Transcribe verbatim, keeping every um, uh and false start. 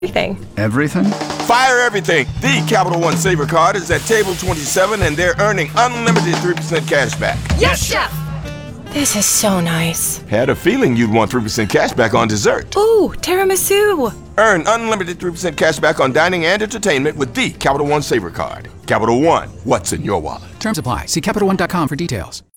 Everything. Everything? Fire everything. The Capital One Saver Card is at table twenty-seven, and they're earning unlimited three percent cash back. Yes, Chef! This is so nice. Had a feeling you'd want three percent cash back on dessert. Ooh, tiramisu. Earn unlimited three percent cash back on dining and entertainment with the Capital One Saver Card. Capital One, what's in your wallet? Terms apply. See Capital One dot com for details.